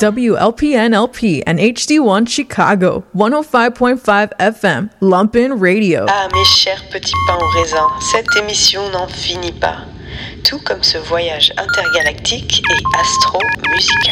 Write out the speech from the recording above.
WLPNLP and HD1 Chicago, 105.5 FM, Lumpin Radio. Ah, mes chers petits pains au raisin, cette émission n'en finit pas. Tout comme ce voyage intergalactique et astro-musical.